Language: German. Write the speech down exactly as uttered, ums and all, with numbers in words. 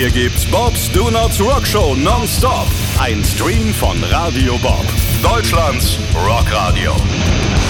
Hier gibt's Bob's Donuts Rockshow nonstop. Ein Stream von Radio Bob. Deutschlands Rockradio.